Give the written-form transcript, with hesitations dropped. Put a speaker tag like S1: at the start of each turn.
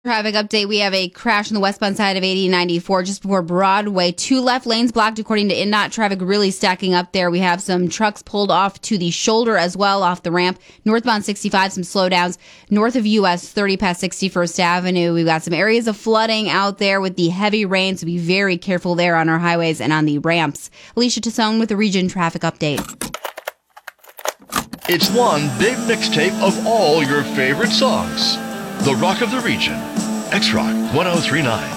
S1: Traffic update. We have a crash on the westbound side of 8094 just before Broadway. 2 left lanes blocked according to INDOT. Traffic really stacking up there. We have some trucks pulled off to the shoulder as well off the ramp. Northbound 65, some slowdowns. North of US 30 past 61st Avenue. We've got some areas of flooding out there with the heavy rain, so be very careful there on our highways and on the ramps. Alicia Tassone with the Region Traffic Update.
S2: It's one big mixtape of all your favorite songs. The Rock of the Region. X-Rock 1039.